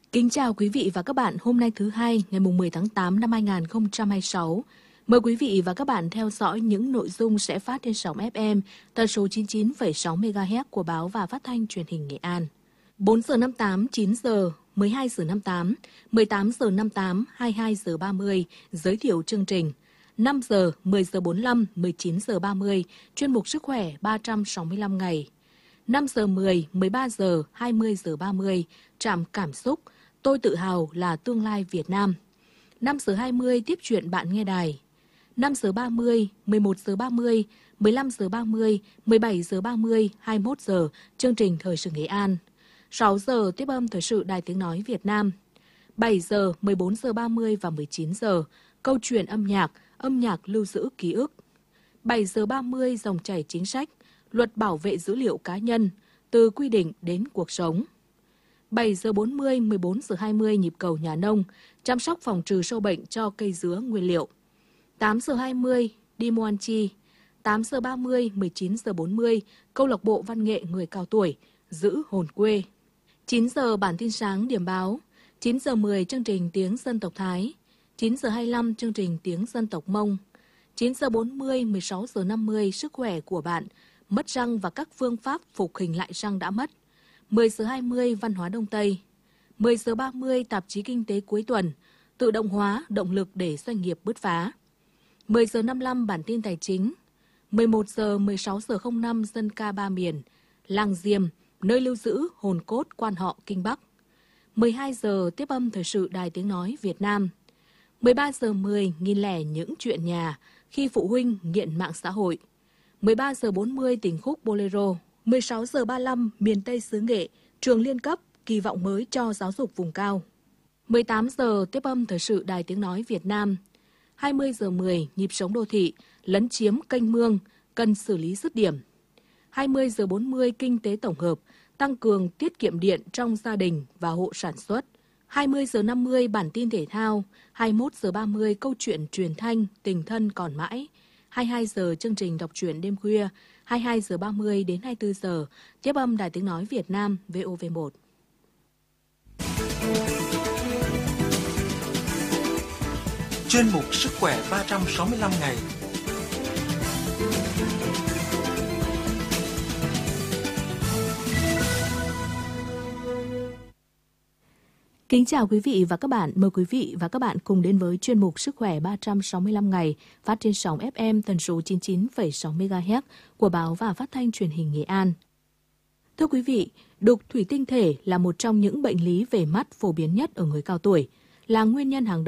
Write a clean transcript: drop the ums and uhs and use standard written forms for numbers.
Kính chào quý vị và các bạn, hôm nay thứ Hai, ngày 10 tháng 8 năm 2026. Mời quý vị và các bạn theo dõi những nội dung sẽ phát trên sóng FM tần số 99,6 MHz của báo và phát thanh truyền hình Nghệ An. 4 giờ 58, 9 giờ, 12 giờ 58, 18 giờ 58, 22 giờ 30, giới thiệu chương trình. 5 giờ, 10 giờ 45, 19 giờ 30, chuyên mục sức khỏe 365 ngày. 5 giờ 10, 13 giờ, 20 giờ 30, trạm cảm xúc, tôi tự hào là tương lai Việt Nam. 5 giờ 20, tiếp chuyện bạn nghe đài. 5 giờ 30, 11 giờ 30, 15 giờ 30, 17 giờ 30, 21 giờ, chương trình Thời sự Nghệ An. 6 giờ, tiếp âm Thời sự Đài Tiếng Nói Việt Nam. 7 giờ, 14 giờ 30 và 19 giờ, câu chuyện âm nhạc lưu giữ ký ức. 7 giờ 30, dòng chảy chính sách, luật bảo vệ dữ liệu cá nhân, từ quy định đến cuộc sống. 7 giờ 40, 14 giờ 20, nhịp cầu nhà nông, chăm sóc phòng trừ sâu bệnh cho cây dứa nguyên liệu. 8 giờ 20, đi mua ăn chi. 8 giờ 30, 19 giờ 40, câu lạc bộ văn nghệ người cao tuổi, giữ hồn quê. 9 giờ bản tin sáng điểm báo. 9 giờ 10, chương trình tiếng dân tộc Thái. 9 giờ 25, chương trình tiếng dân tộc Mông. 9 giờ 40, 16 giờ 50, sức khỏe của bạn, mất răng và các phương pháp phục hình lại răng đã mất. 10 giờ 20, văn hóa Đông Tây. 10 giờ 30, tạp chí kinh tế cuối tuần, tự động hóa, động lực để doanh nghiệp bứt phá. 10 giờ 55, bản tin tài chính. 11 giờ, 16 giờ 05, dân ca ba miền, làng Diềm, nơi lưu giữ hồn cốt quan họ Kinh Bắc. 12 giờ, tiếp âm Thời sự Đài Tiếng Nói Việt Nam. 13 giờ 10, nghìn lẻ những chuyện nhà, khi phụ huynh nghiện mạng xã hội. 13 giờ 40, tình khúc Bolero. 16 giờ 35, miền Tây xứ Nghệ, trường liên cấp, kỳ vọng mới cho giáo dục vùng cao. 18 giờ, tiếp âm Thời sự Đài Tiếng Nói Việt Nam. 20 giờ 10, nhịp sống đô thị, lấn chiếm kênh mương, cần xử lý dứt điểm. 20 giờ 40, kinh tế tổng hợp, tăng cường tiết kiệm điện trong gia đình và hộ sản xuất. 20 giờ 50, bản tin thể thao. 21 giờ 30, câu chuyện truyền thanh, tình thân còn mãi. 22 giờ, chương trình đọc truyện đêm khuya. 22 giờ 30 đến 24 giờ, tiếp âm Đài Tiếng Nói Việt Nam, VOV1. Chuyên mục Sức khỏe 365 ngày. Kính chào quý vị và các bạn. Mời quý vị và các bạn cùng đến với chuyên mục Sức khỏe 365 ngày phát trên sóng FM tần số 99,6 MHz của báo và phát thanh truyền hình Nghệ An. Thưa quý vị, đục thủy tinh thể là một trong những bệnh lý về mắt phổ biến nhất ở người cao tuổi, là nguyên nhân hàng đầu